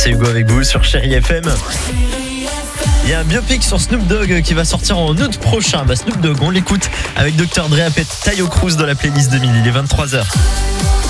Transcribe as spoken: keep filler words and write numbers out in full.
C'est Hugo avec vous sur Chérie F M. Il y a un biopic sur Snoop Dogg qui va sortir en août prochain. Bah Snoop Dogg, on l'écoute avec docteur Dre, Tayo Cruz dans la playlist deux mille. Il est vingt-trois heures.